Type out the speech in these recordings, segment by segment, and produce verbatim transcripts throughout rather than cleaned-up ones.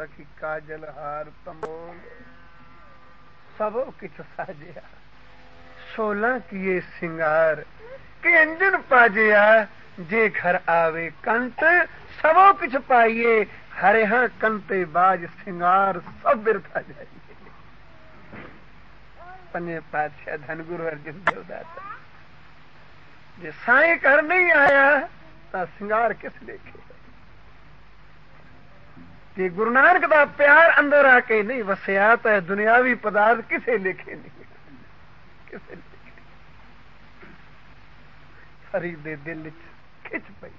सखी काजल हार तमोल सबो किछ साजिया सोलह किए सिंगार के अंजन पाजिया जे घर आवे कंत सबो किछ पाइए हरे हाँ कंते बाज सिंगार सब बिरथा जाइए। पंजे पातशाह धन गुरु अर्जुन देवदाता जे साईं घर नहीं आया तो सिंगार किस लेखे जे गुरु नानक दा प्यार अंदर आके नहीं वसिया तो दुनियावी पदार्थ किसे लेखे नहीं किसे लेखे। फरीद दे दिल च खिच पई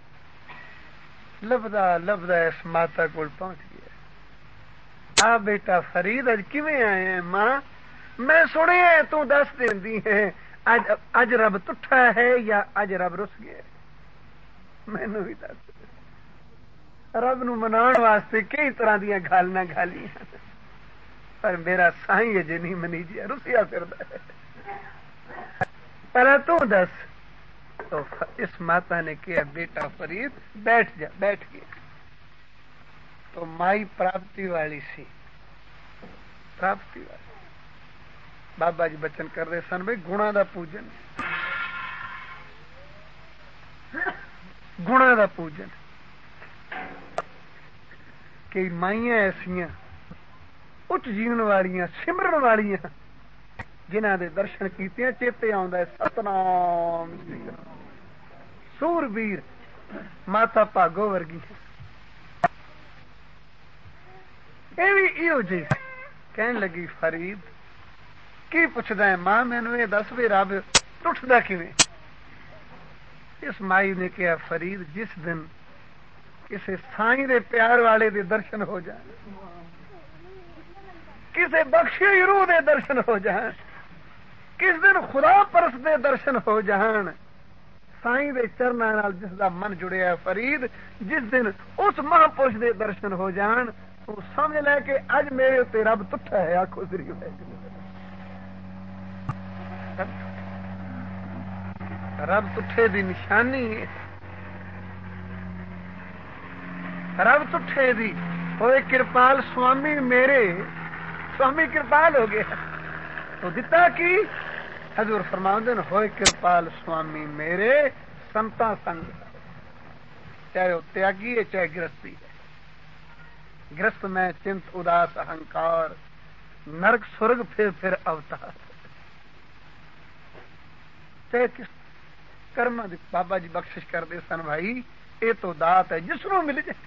लभदा लभदा इस माता कोल पहुंच गया। आ बेटा फरीद अज किवें आए हैं? मां मैं सुनिया तू दस देंदी है अज अज रब तुठा है या अज रब रुस गया? मैनू भी दस। रब नू मनाउण वास्ते कई तरह दियां गालां गालियां पर मेरा साईं अजे नहीं मनी जिया रुसिया फिरदा है। पर तू दस। तो इस माता ने कहा बेटा फरीद बैठ जा। बैठ गया तो माई प्राप्ति वाली सी प्राप्ति वाली बाबा जी बचन कर रहे सन भाई गुणा दा पूजन गुणा दा पूजन कई माइयां ऐसियां उच्च जीवन वालियां सिमरन वालियां जिन्हां दे दर्शन कीते चेते आउंदा है सतनाम सूरबीर माता भागो वर्गी ये भी इहो जी कहन लगी फरीद की पुछदा है मां मैनू ये दस भी रब टुटदा किवें? इस माई ने कहा फरीद जिस दिन किसी साईं दे प्यार वाले दे दर्शन हो जाए किसी बख्शी रूह दे दर्शन हो जाए किस दिन खुदा परस दे दर्शन हो जान साईं दे चरनां नाल जिसदा मन जुड़िया फरीद जिस दिन उस महापुरुष दे दर्शन हो जान तो समझ ले कि अज मेरे उत्ते रब तुठा है। आखो श्री रब तुठे दी निशानी रब तुठे दी होए कृपाल स्वामी मेरे स्वामी कृपाल हो गया तो दिता की हजूर फरमाउंदे ने होए कृपाल स्वामी मेरे संता संग चाहे वो त्यागी है चाहे गृहस्थी है। गृहस्थ में चिंत उदास अहंकार नरक स्वर्ग फिर फिर अवतार चाहे किस कर्म बाबा जी बख्शिश कर दे सन भाई ये तो दात है जिसनों मिल जाए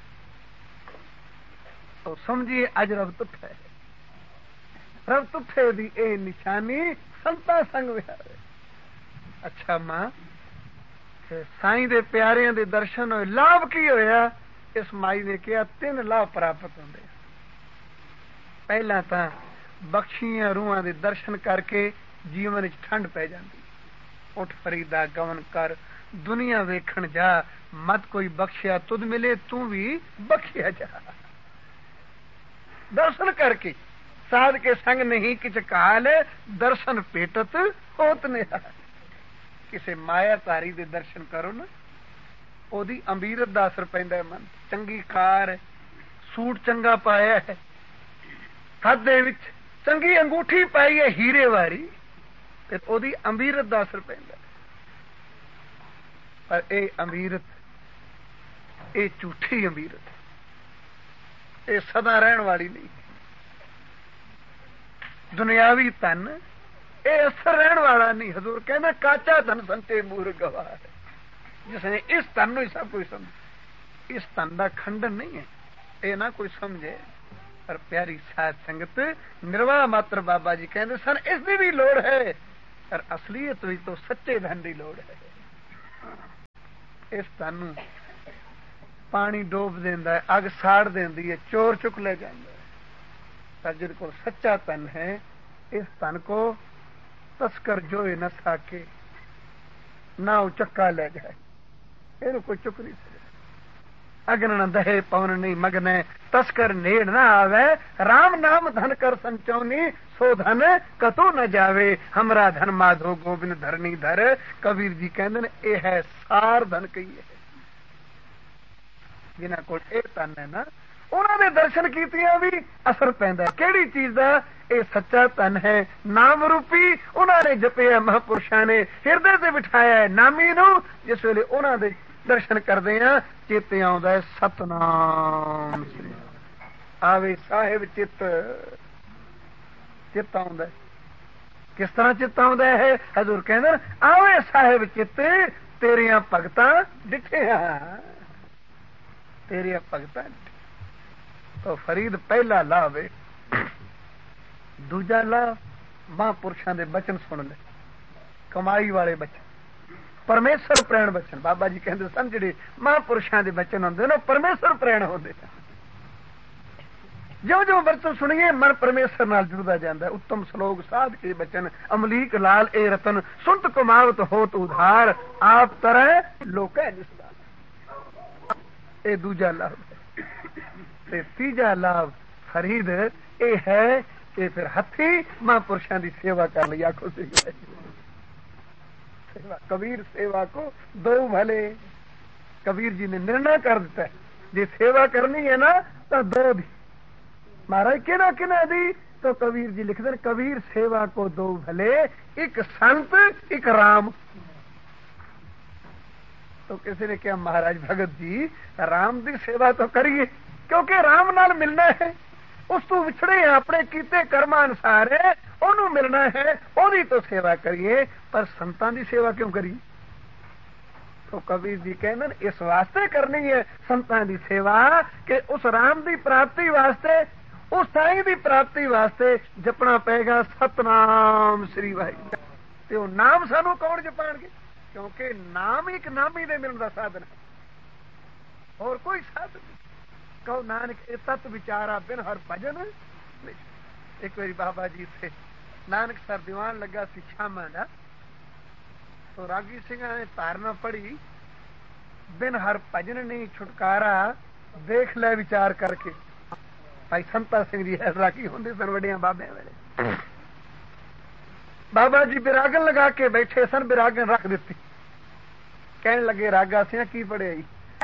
तो समझिए अज रब तुठा है। रब तुठे दी ए निशानी संता संग विहारे। अच्छा मां साईं दे प्यारियां दे दर्शन होए लाभ की होया? इस माई ने कहा तीन लाभ प्राप्त होंदे। पहला तां बख्शियां रूहां दे दर्शन करके जीवन च ठंड पै जांदी। उठ फरीदा गवन कर दुनिया वेखण जा मत कोई बख्शिया तुद मिले तू भी बख्शिया जा। दर्शन करके साध के संग नहीं किच काल दर्शन पेटत होत ने। किसे माया तारी दे दर्शन करो ना ओदी अमीरत दा असर पैंदा है। मन चंगी कार सूट चंगा पाया है हथ दे विच चंगी अंगूठी पाई है हीरे वाली ते ओदी अमीरत दा असर पैंदा। पर ए अमीरत ए झूठी अमीरत ए सदा रहन वाली नहीं। दुनियावी धन ए असर रहन वाला नहीं। हजूर कहना काचा धन संते मूर गवार जिसने इस धन नु सब कोई समझ इस धन का खंडन नहीं है ये ना कोई समझे। पर प्यारी साध संगत निर्वाह मात्र बाबा जी कहते सन इसकी भी लोड़ है पर असलीयत भी तो सच्चे धन की लोड़ है। इस धन पानी डोब देंदा है अग साड़ देंदी है चोर चुक ले जाता है। पर जिन को सच्चा धन है इस धन को तस्कर जोए न सके ना चक्का ले जाए ये कोई चुक नहीं सके। अग्न न दहे पवन नहीं मगने तस्कर नेड़ न आवे राम नाम धन कर संचौनी सो धन कतो न जावे हमरा धन माधो गोबिंद धरनी धर। कबीर जी कहते ने ये है सार धन कही है। जिन्हों को धन है ना ਉਹਨਾਂ ਦੇ ਦਰਸ਼ਨ ਕੀਤਿਆਂ ਵੀ ਅਸਰ ਪੈਂਦਾ। ਕਿਹੜੀ ਚੀਜ਼ ਦਾ? ਇਹ ਸੱਚਾ ਧਨ ਹੈ, ਨਾਮ ਰੂਪੀ। ਉਹਨਾਂ ਨੇ ਜਪਿਆ, ਮਹਾਂਪੁਰਸ਼ਾਂ ਨੇ ਹਿਰਦੇ ਤੇ ਬਿਠਾਇਆ ਨਾਮੀ ਨੂੰ। ਜਿਸ ਵੇਲੇ ਉਹਨਾਂ ਦੇ ਦਰਸ਼ਨ ਕਰਦੇ ਆ ਚੇਤੇ ਆਉਂਦਾ ਹੈ ਸਤਨਾਮ ਸ੍ਰੀ ਆਵੇ ਸਾਹਿਬ। ਚਿੱਤ ਚਿੱਤ ਆਉਂਦਾ। ਕਿਸ ਤਰ੍ਹਾਂ ਚਿੱਤ ਆਉਂਦਾ ਹੈ? ਹਜ਼ੂਰ ਕਹਿੰਦੇ ਆਵੇ ਸਾਹਿਬ ਚਿੱਤ ਤੇਰੀਆਂ ਭਗਤਾਂ ਡਿਠਿਆ, ਤੇਰੀਆਂ ਭਗਤਾਂ। तो फरीद पहला लाभ है। दूजा लाभ महापुरुषों के बचन सुन ले, कमाई वाले बचन, परमेश्वर प्रेण बचन। बाबा जी कहते सन जिहड़े महापुरुषों के बचन होंदे ने परमेश्वर प्रेण होंदे। जो जो बचन सुनिए मन परमेश्वर नाल जुड़दा जांदा है। उत्तम श्लोक साध के बचन अमलीक लाल ए रतन सुनत कमावत होत उधार आप तरह लोकै निसदार। ए दूजा लाभ। तीजा लाभ फरीद ये है कि फिर हथी महापुरुषों की सेवा कर ली। आखो सेवा कबीर सेवा को दो भले। कबीर जी ने निर्णय कर दिता है जे सेवा करनी है ना तो दो दी। महाराज किना किना दी? तो कबीर जी लिखते कबीर सेवा को दो भले, एक संत एक राम। तो किसी ने कहा महाराज भगत जी राम की सेवा तो करिए क्योंकि राम नाल मिलना है, उस तो विछड़े हैं अपने कीते कर्म अनुसार है, ओनू मिलना है, ओदी तो सेवा करिए। पर संतां दी सेवा क्यों करिए? तो कबीर जी कहते इस वास्ते करनी है संतां दी सेवा कि उस राम दी प्राप्ति वास्ते, उस साईं दी प्राप्ति वास्ते जपना पेगा सतनाम श्री वाहिगुरू। ते ओ नाम सानू कौन जपाणगे? क्योंकि नाम एक नामी दे मिलण दा साधन है, और कोई साधन नहीं। कहो नानक ए तत्व विचारा बिन हर भजन। एक बारी बाबा जी थे नानक सर दीवान लगा सी शामा दा, तो रागी सिंह ने तारना पढ़ी बिन हर भजन नहीं छुटकारा देख ले विचार करके। भाई संता सिंह जी रागी होंदे सन वड्डियां बाबे वेले। बाबा जी बिरागन लगा के बैठे सन, बिरागन रख दिती। कहने लगे रागा सिंह की पढ़े?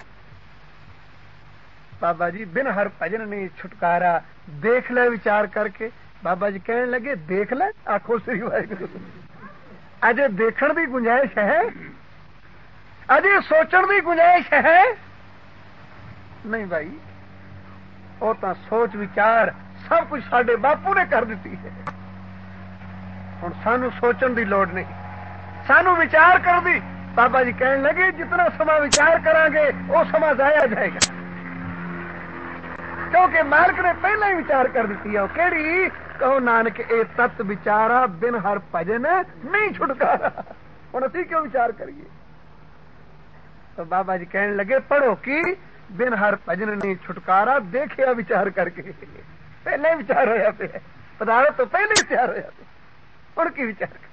बाबा जी बिन हर भजन नहीं छुटकारा देख ले विचार करके। बाबा जी कहने लगे देख ले? आखो श्री वाहिगुरू। अजे देखण दी गुंजाइश है? अजे सोचण दी गुंजाइश है? नहीं भाई, वो तो सोच विचार सब कुछ साडे बापू ने कर दी है। हुण सानू सोचण दी लोड़ नहीं, सानू विचार कर दी। बाबा जी कहने लगे जितना समा विचार करांगे वो समा जाया जाएगा, क्योंकि मालिक ने पहले ही विचार कर दी है। केड़ी? कहो नानक ए तत्व विचारा बिन हर भजन नहीं छुटकारा। हुण असीं क्यों विचार करिए? तो बाबा जी कहने लगे पढ़ो कि बिन हर भजन नहीं छुटकारा देखिया विचार करके। पहले विचार होया पे पदार्थ तो पहले विचार होया पे, हुण की विचार कर।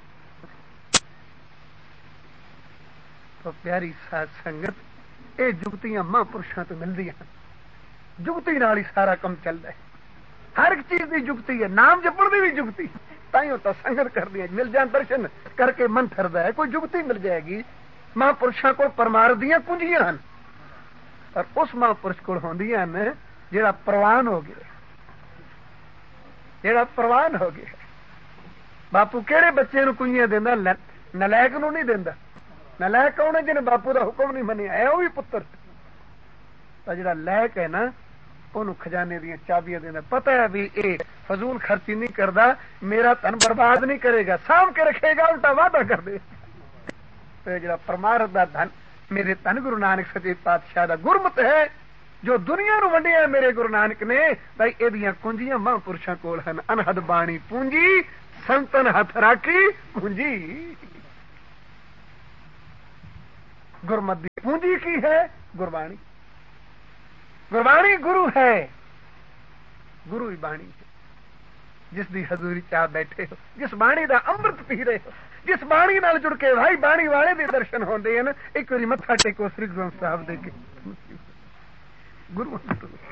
तो प्यारी साध संगत ये जुगतियां महापुरुषों तो मिलदी हैं। जुगती नाल ही सारा काम चलता है। हर एक चीज की जुगती है, नाम जपण की भी जुगती। ताइयों तो संगत कर दी मिल जाए दर्शन करके मन ठरदा है, कोई जुगती मिल जाएगी। महापुरुषों को परमार्थ दियां कुंजियां हैं, पर उस महापुरुष को होंदियां ने जेड़ा प्रवान हो गया, जेड़ा प्रवान हो गया। बापू केड़े बच्चे नूं कुंजियां देंदा? नलायक नूं नहीं देंदा। नलायक कौन है? जिन्हें बापू का हुक्म नहीं मनिया है, वो भी पुत्र। पर जिहड़ा लायक है ना उन्होंने खजाने दी चाबियां देना। पता है भी ये फजूल खर्ची नहीं करता, मेरा धन बर्बाद नहीं करेगा, साम के रखेगा, उल्टा वादा कर दे। तो जिहड़ा परमार्थ दा धन मेरे धन गुरु नानक सच्चे पातशाह दा गुरमत है जो दुनिया नूं वंडिया मेरे गुरु नानक ने। भाई एदियां कुंजियां महापुरुषां कोल हन। अनहद बाणी पूंजी संतन हथ राखी पूंजी। गुरमत दी पूंजी की है? गुरबाणी। गुरबाणी गुरु है, गुरु ही बाणी है। जिस दी हजूरी चाह बैठे हो, जिस बाणी दा अमृत पी रहे हो, जिस बाणी नाल जुड़ के भाई बाणी वाले दे दर्शन होंदे हैं। एक बारी मत्था टेको श्री ग्रंथ साहब दे के गुरु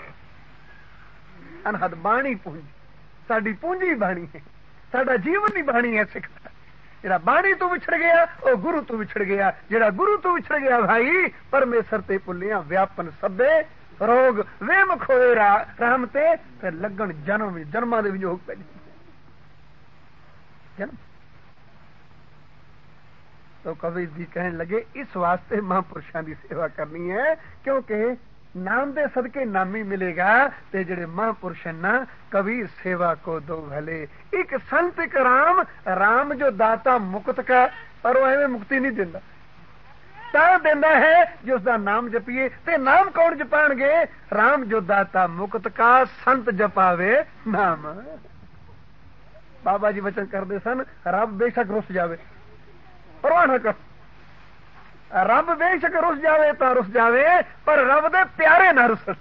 अनहद बाणी पूंजी। साडी पूंजी बाणी है, साडा जीवन ही बाणी है। सिखता जेड़ा बाणी तो विछड़ गया वो गुरु तो विछड़ गया, जेड़ा गुरु तो विछड़ गया भाई परमेश्वर ते भुलिया व्यापन सभे रोग वेमुख होए रा राम ते फिर लगन जन्म जन्मा दे वियोग पै जन्म। तो कबीर जी कहने लगे इस वास्ते महापुरुषों की सेवा करनी है, क्योंकि नाम दे सदके नामी मिलेगा। ते जेड़े महापुरुष ना कबीर सेवा को दो भले। एक संत एक राम, राम जो दाता मुक्त का, पर वो एवं मुक्ति नहीं देता, ता देता है जो उसका नाम जपिए। ते नाम कौन जपाणगे? राम जो दाता मुक्त का, संत जपावे नाम। बाबा जी वचन करते सन, रब बेशक रुस जावे परवाह न कर, रब बेशक रुस जावे तो रुस जावे, पर रब दे प्यारे ना रुसन।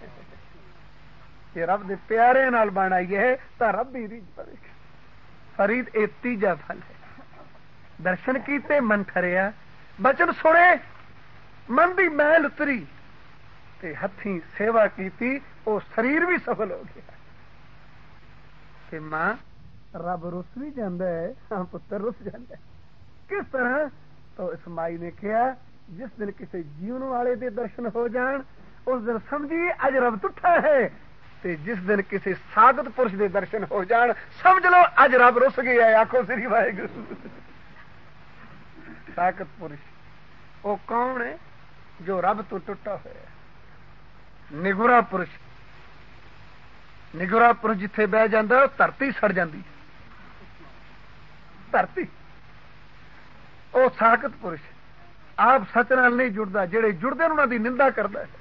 ये रब दे प्यारे नाल बनाई है तो रब ही रीझ पवेगा। फरीद ए तीजा फल है। दर्शन कीते मन ठरिया, बचन सुने मन दी मैल उतरी, ते हथी सेवा कीती वो शरीर भी सफल हो गया। ते मां रब रुस भी जाता है, हाँ पुत्र रुस जाता है। किस तरह? तो इस माई ने कहा जिस दिन किसी जीवन वाले दे दर्शन हो जान उस दिन समझिए अज रब टुटा है, ते जिस दिन किसी सागत पुरुष दे दर्शन हो जान समझ लो अज रब रुस गया है। आखो श्री वाहिगुरू। सागत पुरुष वो कौन है? जो रब तो टुटा होया। निगुरा पुरुष, निगुरा पुरुष जिथे बह जाता धरती सड़ जाती, धरती। ਉਹ ਸਾਖਤ ਪੁਰਸ਼ ਆਪ ਸੱਚ ਨਾਲ ਨਹੀਂ ਜੁੜਦਾ, ਜਿਹੜੇ ਜੁੜਦੇ ਉਹਨਾਂ ਦੀ ਨਿੰਦਾ ਕਰਦਾ ਹੈ।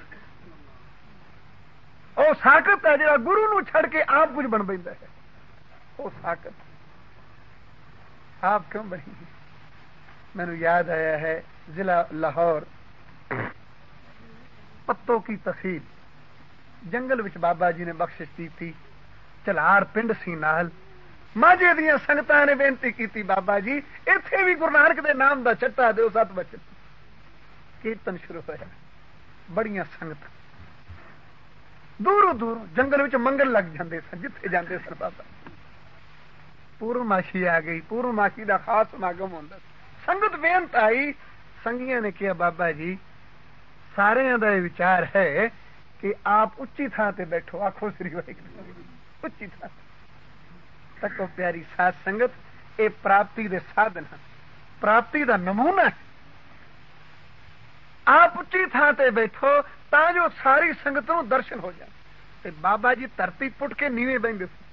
ਉਹ ਸਾਖਤ ਹੈ ਜਿਹੜਾ ਗੁਰੂ ਨੂੰ ਛੱਡ ਕੇ ਆਪ ਕੁਝ ਬਣ ਪੈਂਦਾ ਹੈ। ਉਹ ਸਾਖਤ ਆਪ ਕਿਉਂ ਬਣੀ? ਮੈਨੂੰ याद आया है जिला लाहौर पत्तों की तहसील जंगल विच बाबा जी ने बख्शिश दी थी। चलार पिंड सी नाल माझे दियां संगतां ने बेनती की, बाबा जी इत्थे भी गुरु नानक दे नाम दा चट्टा दिओ। सत बचन कीर्तन शुरू होया, बड़ियां संगत दूरों दूरों जंगल विच मंगल लग जांदे सन, जिथे जांदे सन बाबा। पूर्णमाशी आ गई, पूर्णमाशी दा खास समागम होंदा। संगत बेनत आई, संगियां ने कहा बाबा जी सारियां दा विचार है कि आप उच्ची थां ते बैठो। आखो श्री वाहिगुरू। उच्ची थां तको प्यारी साध संगत, ये प्राप्ति दे साधन है, प्राप्ति दा नमूना है। आप उच्ची थां ते बैठो ता जो सारी संगत नूं दर्शन हो जाए। ते बाबा जी धरती पुट के नीवे बहिंदे सी,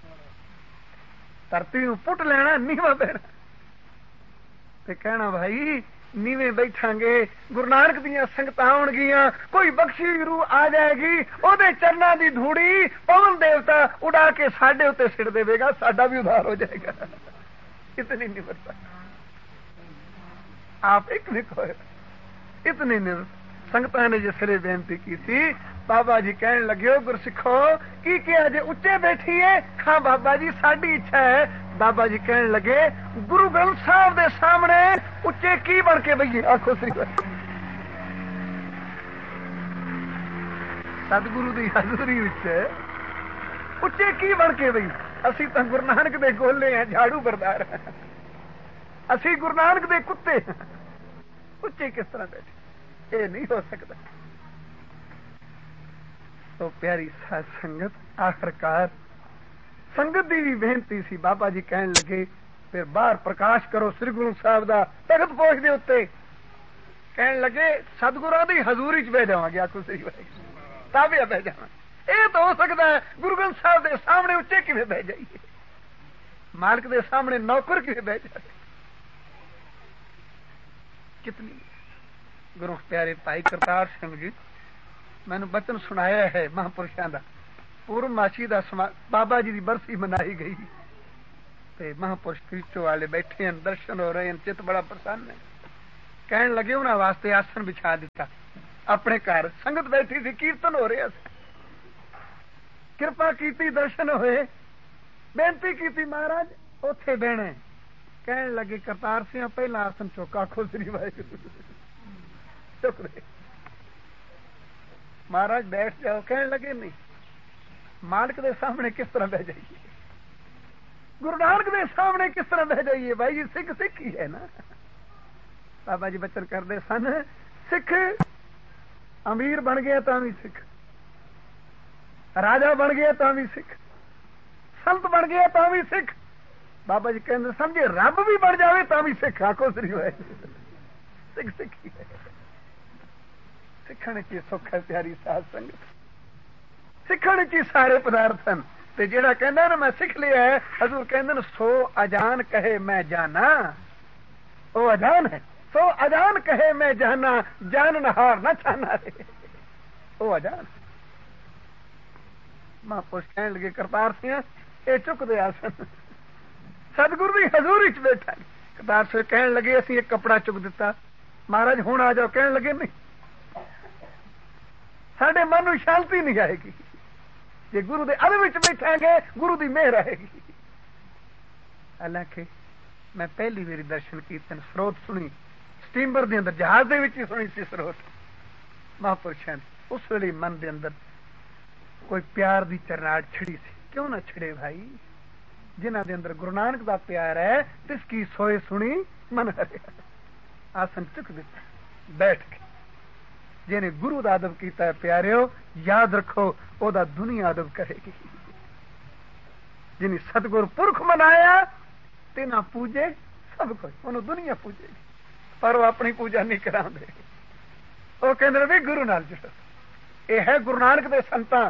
धरती नूं पुट लेना नीवा बहना ते कहना भाई नीवे बैठांगे, गुरु नानक दियां संगतां आउणगियां, कोई बख्शी रूह आ जाएगी, ओदे चरनां दी धूड़ी पवन देवता उड़ा के साडे उत्ते सिर देवेगा, साडा भी उद्धार हो जाएगा। इतनी निम्रता आप एक लिखो, इतनी निम्र संगतां ने जिसले बेनती की थी, बाबा जी कहने लगे गुरसिखो की क्या जे उच्चे बैठिए? हाँ बाबा जी साडी इच्छा है। बाबा जी कहने लगे गुरु ग्रंथ साहब दे सामने उच्चे की बन के बइए। आखो श्री सतगुरु दी हजूरी विच उच्चे की बन के बई? असी तो गुरु नानक दे गोले हैं, झाड़ू बरदार हैं, असी गुरु नानक दे कुत्ते हैं, उच्चे किस तरह बैठे? ये नहीं हो सकता। तो प्यारी साध संगत, आखिरकार संगत दी भी बेनती सी। बाबा जी कहने लगे फिर बाहर प्रकाश करो श्री गुरु साहब दा तख्त पोछ दे उत्ते। कहने लगे सतगुरां दी हजूरी च बह जावांगे। आखो सही वाहिगुरू, ताबिया बह जावां। ये तो हो सकता है गुरु ग्रंथ साहब दे सामने उच्चे किवें बह जाइए, मालिक दे सामने नौकर किवें बह जाए? कितनी गुरु प्यारे भाई करतार सिंह जी मैंने बचन सुनाया है महापुरुषों का। पूर्णमासी का बाबा जी की बरसी मनाई गई, ते महापुरुष क्रिस्टो वाले बैठे हैं, दर्शन हो रहे हैं, चित बड़ा प्रसन्न है। कहने लगे उन्होंने वास्ते आसन बिछा दिता अपने घर। संगत बैठी थी, कीर्तन हो रहा था, कृपा की, दर्शन होए, बेनती की महाराज उथे बहने। कहने लगे करतार सिंह पहला आसन चुक। आखो श्री वाहिगुरू। चुक रहे महाराज बैठ जाओ। कहने लगे नहीं, मालिक दे सामने किस तरह बह जाइए, गुरु नानक दे सामने किस तरह बह जाइए? भाई जी सिख सिख ही है ना। बाबा जी बचन करते सन, सिख अमीर बन गया तो भी सिख, राजा बन गया तां भी सिख, संत बन गया तां भी सिख। बाबा जी कहते समझे रब भी बन जाए तां भी सिख। आखो श्री वाहिगुरू, सिख सिखी है। सिखण च सुख है प्यारी साध संगत, सिखण च सारे पदार्थ हैं। ते जेड़ा कहंदा ना मैं सिख लिया है, हजूर कहंदे ने सो अजान कहे मैं जाना, ओ अजान है। सो अजान कहे मैं जाना, जानन हार ना छाना रे, ओ अजान। महापुरुष कहने लगे करतार सिंह ये चुकदे आसन, सतगुरु दी हजूरी च बैठा। करतार सिंह कहने लगे असीं एक कपड़ा चुक दिता, महाराज हुण आ जाओ। कहने लगे नहीं, साडे मन नूं शांति नहीं आएगी जे गुरु दे अद विच बैठांगे, गुरु दी मेहर आएगी। हालांकि मैं पहली बारी दर्शन कीर्तन स्रोत सुनी, स्टीमर दे अंदर जहाज दे विच ही सुनी सी स्रोत। महापुरुषां उस वेले मन दे अंदर कोई प्यार दी चरनाट छिड़ी सी। क्यों ना छिड़े भाई, जिन्हां दे अंदर गुरु नानक दा प्यार है तिसकी सोए सुनी मन हरिया। आसन चुक दिता, बैठ के जिन्हें गुरु दा अदब कीता है प्यारिओ, याद रखो ओदा दुनिया अदब करेगी। जिन्हें सतगुरु पुरख मनाया तिना पूजे सब कुछ, उन्होंने दुनिया पूजेगी, पर वो अपनी पूजा नहीं करांदे। वो कहंदे ने भी गुरु नाल जुड़ो। यह है गुरु नानक दे संतां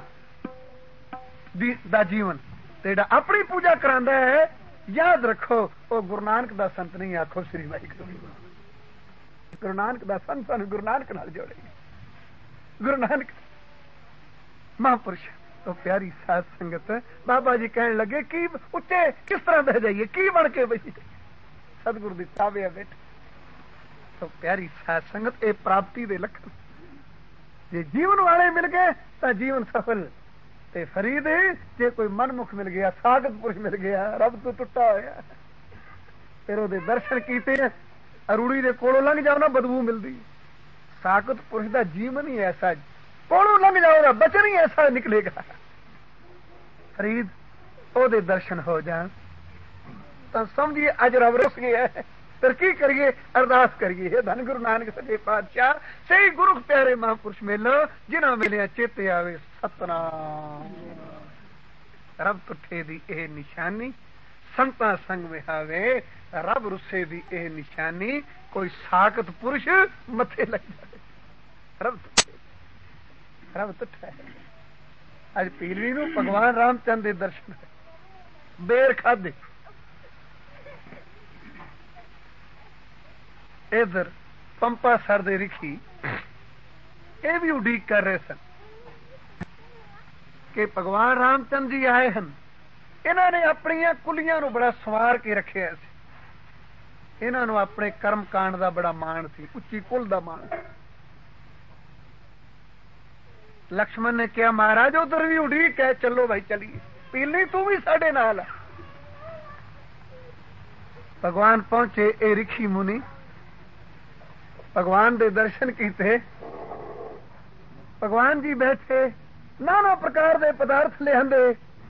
दा जीवन। जेड़ा अपनी पूजा करांदा है, याद रखो वो गुरु नानक दा संत नहीं। आखो श्री वाहिगुरू, गुरु नानक दा संत सानू गुरु नानक नाल जोड़ेगी। गुरु नानक महापुरुष तो प्यारी साध संगत। बाबा जी कहने लगे कि उच्चे किस तरह बह जाइए, की बन के बही सतगुरु दी ताबे बैठ। तो प्यारी साध संगत ये प्राप्ति दे लक्षण, जे जीवन वाले मिल गए तो जीवन सफल। ते फरीद जे कोई मनमुख मिल गया, सागत पुरुष मिल गया, रब तो टुटा होया, फिर ओदे दर्शन कीते अरूड़ी दे कोलों लंघ जाओ ना बदबू मिलदी। सागत पुरुष दा जीवन ही ऐसा, कोलों लंघ जाओ बचन ही ऐसा निकलेगा। फरीद ओदे दर्शन हो जान तो समझिए अज रब रुस गया है। फिर की करिए, अरदास करिए धन गुरु नानक सच्चे पातशाह सही गुरु प्यारे महापुरुष मिलो, जिन्हां मिलिया चेते आवे सतनाम। रब तुठे दी ए निशानी, संतां संग विहावे रब रुसे दी ए निशानी। कोई साकत पुरुष मथे लग जाए, रब तुठे, रब तुठा है। अज पीलवी नूं भगवान रामचंद दे दर्शन है, बेर खादे। इधर पंपा सर दे रिखी ये भी उड़ीक कर रहे सन कि भगवान रामचंद जी आए हैं। इन्होंने अपनिया कुलियां नूं बड़ा सवार के रखे सी, इन्हों अपने कर्म कांड का बड़ा मान सी, उच्ची कुल का मान। लक्ष्मण ने कहा महाराज उधर भी उड़ीक है, चलो भाई चलिए, पीली तू भी साडे नाल। भगवान पहुंचे, ए ऋषि मुनि भगवान दे दर्शन कीते। भगवान जी बैठे, नाना प्रकार दे पदार्थ ले आंदे।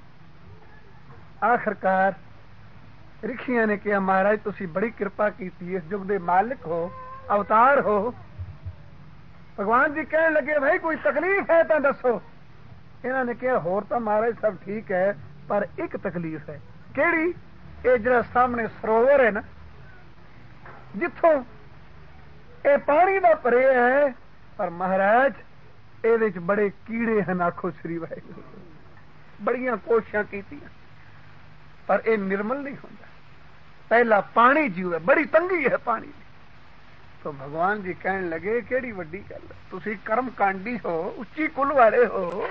आखिरकार ऋषियां ने कहा महाराज तुसी बड़ी कृपा की, इस युग दे मालिक हो, अवतार हो। भगवान जी कहने लगे भाई कोई तकलीफ है तो दसो। इन्होंने कहा होर तो महाराज सब ठीक है, पर एक तकलीफ है। केड़ी? ये जरा सामने सरोवर है ना, जिथों ये पानी का भरे है, पर महाराज ये बड़े कीड़े हैं। आखो श्री वाहिगुरू, बड़ियां कोशिशां कीतियां पर यह निर्मल नहीं होता। पहला पानी जीव है, बड़ी तंगी है पानी की। तो भगवान जी कहने लगे केड़ी वड्डी गल, तुसी कर्म कांडी हो, उच्ची कुल वाले हो,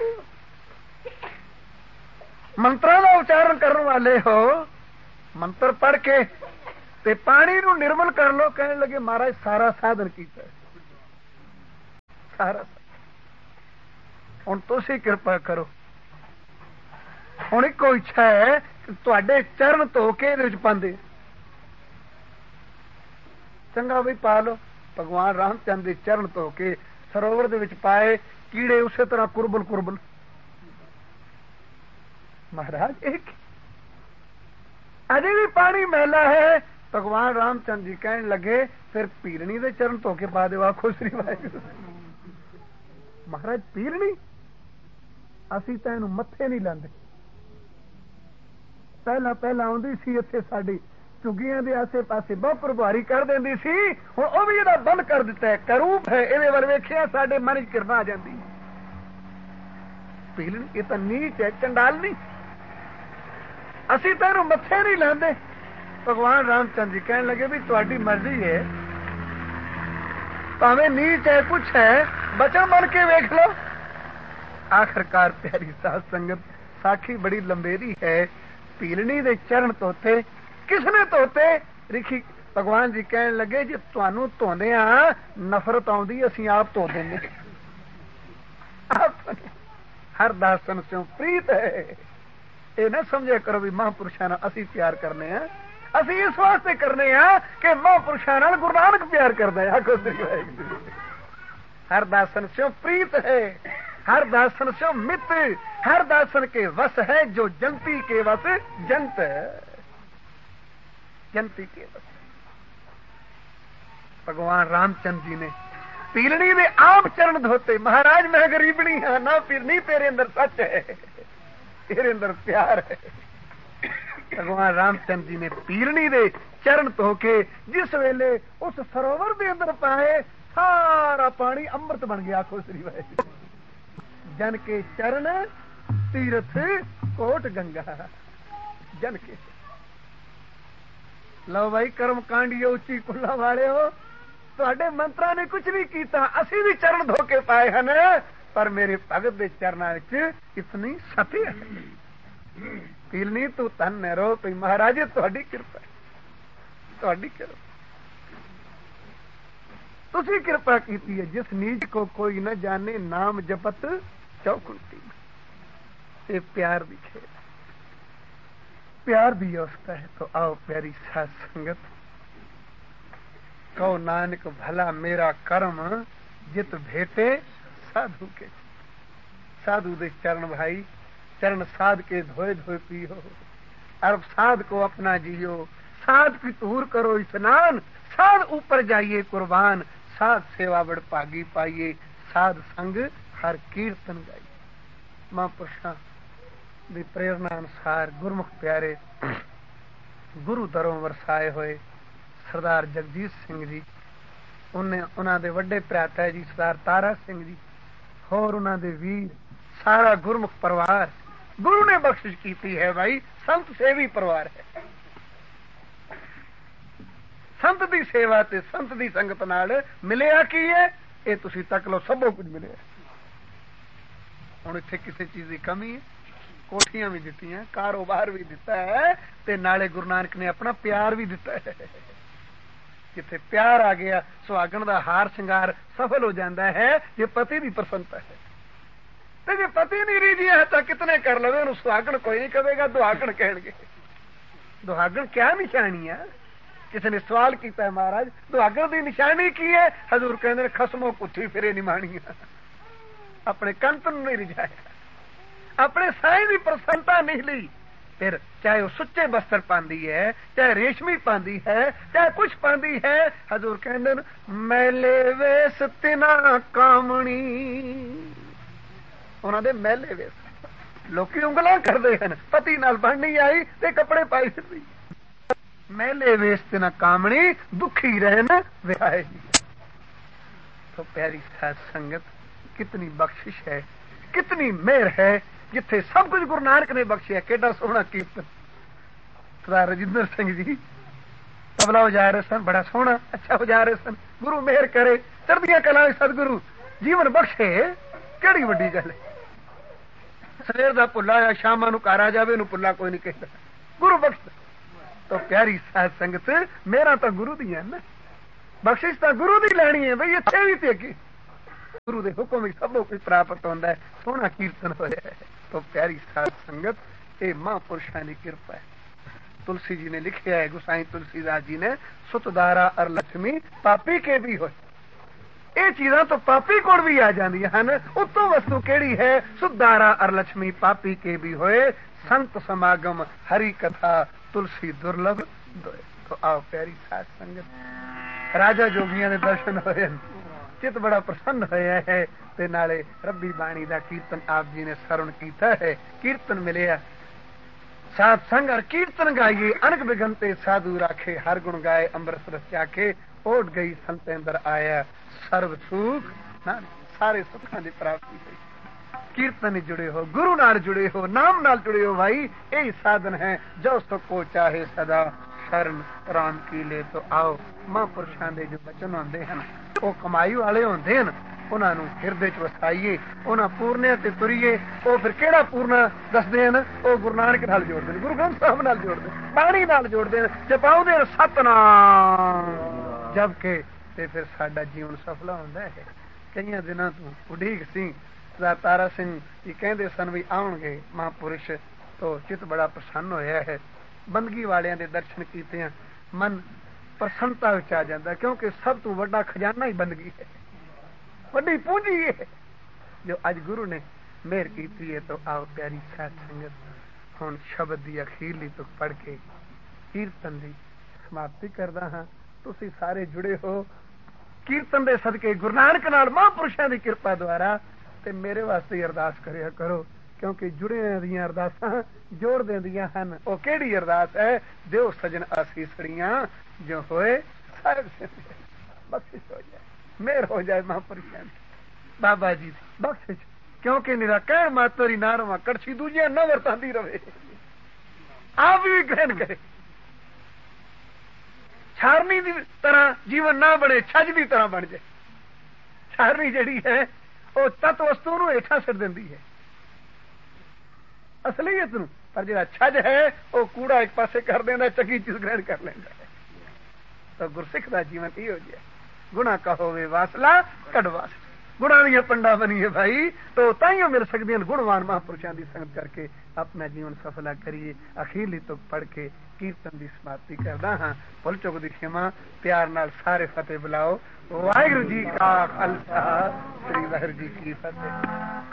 मंत्रों का उच्चारण करने वाले हो, मंत्र पढ़ के ते पानी नू निर्मल कर लो। कहने लगे महाराज सारा साधन कीता है, सारा हुण तुसी कृपा करो। हुण इको इच्छा है कि तुहाडे चरण धो के इहदे विच पांदे, चंगा भी पा लो। भगवान रामचंद दे चरण धो के सरोवर दे विच पाए, कीड़े उसे तरह कुरबल कुरबल। महाराज एक अजे भी पानी मैला है। भगवान रामचंद जी कहने लगे फिर पीरनी दे चरण धो के पा दे। आखो श्री वाहिगुरू। महाराज पीरनी ਅਸੀਂ ਤਾਂ ਇਹਨੂੰ ਮੱਥੇ ਨਹੀਂ ਲਾਉਂਦੇ। ਪਹਿਲਾਂ ਪਹਿਲਾਂ ਆਉਂਦੀ ਸੀ ਇੱਥੇ ਸਾਡੀ ਝੁੱਗੀਆਂ ਦੇ ਆਸੇ ਪਾਸੇ ਬਹੁਤ ਪ੍ਰਭਾਰੀ ਕਰ ਦਿੰਦੀ ਸੀ, ਹੁਣ ਉਹ ਵੀ ਇਹਦਾ ਬੰਦ ਕਰ ਦਿੱਤਾ ਹੈ। ਕਰੂਪ ਹੈ, ਇਹਦੇ ਵੱਲ ਵੇਖਿਆ ਸਾਡੇ ਮਨ ਚ ਕਿਰਪਾ ਆ ਜਾਂਦੀ। ਪੀਲਣ ਇਹ ਤਾਂ ਨੀਚ ਹੈ, ਚੰਡਾਲ ਨਹੀਂ। ਅਸੀਂ ਤਾਂ ਇਹਨੂੰ ਮੱਥੇ ਨਹੀਂ ਲਾਉਂਦੇ। ਭਗਵਾਨ ਰਾਮਚੰਦਰ ਜੀ ਕਹਿਣ ਲੱਗੇ ਵੀ ਤੁਹਾਡੀ ਮਰਜ਼ੀ ਹੈ, ਭਾਵੇਂ ਨੀਚ ਹੈ ਕੁਛ ਹੈ, ਬਚਨ ਬਣ ਕੇ ਵੇਖ ਲਓ। ਆਖਰਕਾਰ ਪਿਆਰੀ ਸਾਧ ਸੰਗਤ ਸਾਖੀ ਬੜੀ ਲੰਬੇਰੀ ਹੈ। ਪੀਲਣੀ ਦੇ ਚਰਨ ਧੋਤੇ, ਕਿਸਨੇ ਧੋਤੇ? ਰਿਖੀ ਭਗਵਾਨ ਜੀ ਕਹਿਣ ਲੱਗੇ ਜੇ ਤੁਹਾਨੂੰ ਧੋਂਦੇ ਆ ਨਫ਼ਰਤ ਆਉਂਦੀ, ਅਸੀਂ ਆਪ ਧੋ ਦਿੰਦੇ। ਹਰ ਦਾਸਨ ਸਿਓ ਪ੍ਰੀਤ ਹੈ। ਇਹ ਨਾ ਸਮਝਿਆ ਕਰੋ ਵੀ ਮਹਾਂਪੁਰਸ਼ਾਂ ਨਾਲ ਅਸੀਂ ਪਿਆਰ ਕਰਨੇ ਆ। ਅਸੀਂ ਇਸ ਵਾਸਤੇ ਕਰਨੇ ਆ ਕਿ ਮਹਾਂਪੁਰਸ਼ਾਂ ਨਾਲ ਗੁਰੂ ਨਾਨਕ ਪਿਆਰ ਕਰਦਾ ਹੈ। ਆਖੋ ਸ੍ਰੀ ਵਾਹਿਗੁਰੂ। हर दासन स्यो प्रीत है, हर दासन स्यो मित, हर दासन के वश है जो जंती के वश जंत है। जंती के वश भगवान रामचंद्र जी ने पीलनी ने आप चरण धोते। महाराज मैं गरीबनी हाँ ना, पीलनी तेरे अंदर सच है, तेरे अंदर प्यार है। भगवान रामचंद्र जी ने पीलनी दे चरण धो के जिस वेले उस सरोवर के अंदर पाए, सारा पानी अमृत बन गया। आखो श्री वाहिगुरू। जन के चरण तीर्थ कोट गंगा। जन के लो भाई कर्म कांडियो उच्ची कुल्ला वाले हो, तुहाडे मंत्रा ने कुछ नहीं कीता, असी भी चरण धो के पाए हन, पर मेरे भगत दे चरना विच इतनी सती है। पीलनी तू धन रो पई महाराज, तुहाडी कृपा, तुहाडी कृपा, तुसी कृपा कीती है। जिस नीच को कोई न जाने, नाम जपत चौकुंटी। ये प्यार भी खेल, प्यार भी अवस्था है। तो आओ प्यारी साध संगत, कहो नानक भला मेरा कर्म जित भेटे साधु के। साधु दे चरण भाई, चरण साध के धोए धोए पियो, और साध को अपना जियो। साध की तूर करो स्नान, साध ऊपर जाइए कुर्बान। साध सेवा बड़ भागी पाइए, साध संग हर कीर्तन गाइए। महापुरुषां दी प्रेरणा अनुसार गुरमुख प्यारे गुरु दरों वरसाए हुए सरदार जगजीत सिंह जी, उन्हें उन्हां दे वड्डे भ्राता जी सरदार तारा सिंह जी, होर उन्हां दे वीर, सारा गुरमुख परिवार गुरु ने बख्शिश की है। भाई संत सेवी परिवार है। संत दी सेवा ते संत दी संगत नाल मिलिया की है, ये तुसी तक लो, सबो कुछ मिलिया। हुण इत्थे किसी चीज की कमी है? कोठियां भी दित्तियां, कारोबार भी दिता है, ते नाले गुरु नानक ने अपना प्यार भी दिता है। जिथे प्यार आ गया, सुहागण दा हार श्रृंगार सफल हो जाता है। जे पति दी प्रसन्नता है, ते जे पति नहीं रीझिया है तो कितने कर लवे, उन्हें सुहागण कोई नहीं कहेगा, दुहागण कहेंगे। दुहागण क्या निशानी है? किसी ने सवाल किया है, महाराज दुहागण की निशानी की है? हजूर कहते खसमों कुत्थी फिरे निमाणी, अपने कंत नहीं रिझाया, अपने साईं की प्रसन्नता नहीं ली। फिर चाहे वो सुच्चे बस्तर पांदी है, चाहे रेशमी पांदी है, चाहे कुछ पांदी है, हजूर कहते मैले वेस तिना कामणी। उन्होंने मैले वेस लोकी उंगलां करते हैं, पति नाल बन नहीं आई ते कपड़े पाई फिरदी। मैले वेस तिना कामणी, दुखी रहन विहाए। तो प्यारी साध संगत, कितनी बख्शिश है, कितनी मेहर है, जिथे सब कुछ गुरु नानक ने बख्शिया। केडा सोहना कीर्तन। सरदार रजिंदर सिंह जी तबला बजा रहे सन, बड़ा सोहना अच्छा बजा रहे सन। गुरु मेहर करे, चढ़दियां कलां सतगुरु जीवन बख्शे, केड़ी वड्डी गल है। सवेर दा भुल्ला या शामां नूं घर आ जावे, नूं भुल्ला कोई नहीं कहता, गुरु बख्श। तो प्यारी साध संगत, मेरा तो गुरु दी है ना, बख्शिश तो गुरु दी लैनी है। बई इत्थे भी ते अगे गुरु दे हुक्म विच सब कुछ प्राप्त होंदा है। सोहना कीर्तन होया है। तो प्यारी साध संगत, ये महापुरुषां दी कृपा है। तुलसी जी ने लिखा है, गुसाई तुलसीदास जी ने, सुतदारा और लक्ष्मी पापी के भी होए। ये चीज़ां तो पापी कोल भी आ जांदियां हन। उत्तों वस्तु केड़ी है? सुतदारा और लक्ष्मी पापी के भी होए, संत समागम हरि कथा तुलसी दुर्लभ दोए। तो आओ प्यारी साध संगत, राजा जोगियां दे दर्शन होए, चित बड़ा प्रसन्न होया है। ते नाले रब्बी बाणी दा कीर्तन आप जी ने सरवण कीता है। कीर्तन मिलिया साध संग और कीर्तन गाइए अनक बिगनते साधु राखे हर गुण गाए अमृत रस चाखे ओट गई संत अंदर आया सर्व सुख ना सारे सुखों की प्राप्ति हुई। कीर्तन जुड़े हो गुरु नाल जुड़े हो नाम नाल जुड़े हो भाई यही साधन है जो सुख को चाहे सदा शरण राम की ले तो आओ। महापुरुषों के जो वचन होंदे हैं वो कमाई वाले होंदे हैं उन्होंने हिरदे च वसाइए उन्होंने पूर्णिया ते तुरीए। वो फिर केड़ा पूर्णा दसदे हैं वो गुरु नानक नाल जोड़ते हैं गुरु ग्रंथ साहब नाल जोड़ते बाणी नाल जोड़ते हैं जपाउंदे सतनाम जब के ते फिर साडा जीवन सफल होंदा है। कई दिनों तो उड़ीक सिंह तारा सिंह जी कहते सन भी आउणगे महापुरुष तो चित बड़ा प्रसन्न होया है। बंदगी वालियां दे दर्शन कीते हैं मन प्रसन्नता विच आ जाता क्योंकि सब तो बड़ा खजाना ही बंदगी है बड़ी पूंजी है जो अज गुरु ने मेहर की है। तो आओ प्यारी साध संगत हुण शब्द की अखीरली तुक पढ़ के कीर्तन की समाप्ति करदा हां। तुसीं सारे जुड़े हो कीर्तन दे सदके गुरु नानक नाल महापुरुषां दी कृपा द्वारा ते मेरे वास्ते अरदास करिया करो क्योंकि जुड़ियां दियां अरदासां जोड़ देंदियां हन। ओ केड़ी अरदास है देव सजन आसीसड़ियां जो होए साहिब सिंह बख्शिश हो जाए मेहर हो जाए महापुरुषां दी बाबा जी बख्शिश क्योंकि निरा कहण मातरी ना रवा कड़छी दूजियां न वरतांदी रवे आप भी ग्रहण करे छारनी की तरह जीवन ना बने छज की तरह बन जाए। छारनी जड़ी है वो तत्व वस्तु नूं हेठां सिट दिंदी है असलीयत नूं पर जिहड़ा छज है वो कूड़ा एक पासे कर देंदा चंगी चीज ग्रहण कर लैंदा है। तो गुरसिख दा जीवन इहो जिहा गुणा का होवे वासला कड़वा गुणा दी पंडा बनीए भाई तो ताइयों मिल सकती हैं गुणवान महापुरुषों की संगत करके अपना जीवन सफला करिए। अखीरली तुक पढ़ के कीर्तन की समाप्ति करदा हाँ। भुल चुक दी क्षमा प्यार नाल सारे फतेह बुलाओ। वाहिगुरू जी का खालसा श्री वाहिगुरू जी की फतेह।